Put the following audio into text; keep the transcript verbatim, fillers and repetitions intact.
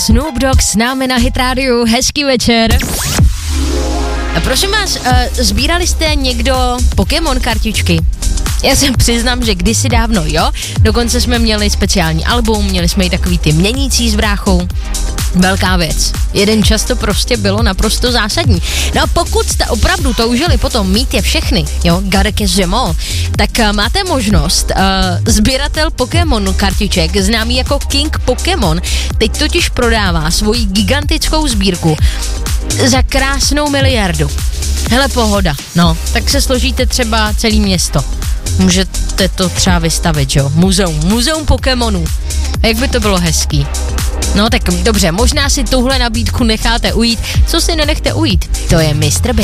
Snoop Dogg s námi na Hit Radio. Hezký večer. A prosím vás, uh, sbírali jste někdo Pokémon kartičky? Já se přiznám, že kdysi dávno, jo. Dokonce jsme měli speciální album, měli jsme i takový ty měnící s bráchou. Velká věc. Jeden čas to prostě bylo naprosto zásadní. No a pokud jste opravdu toužili potom mít je všechny, jo, Garek Zemo, tak uh, máte možnost, uh, sběratel Pokémon kartiček, známý jako King Pokémon, teď totiž prodává svoji gigantickou sbírku za krásnou miliardu. Hele, pohoda, no, tak se složíte třeba celý město. Můžete to třeba vystavit, jo, muzeum, muzeum Pokémonů. Jak by to bylo hezký. No tak dobře, možná si tuhle nabídku necháte ujít, co si nenechte ujít, to je mistr Big.